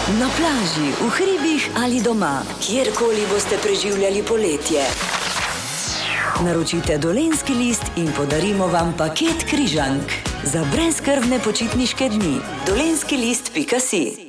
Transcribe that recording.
Na plaži, v hribih ali doma, kjerkoli boste preživljali poletje. Naročite Dolenjski list in podarimo vam paket križank za brezskrbne počitniške dni. dolenjskilist.si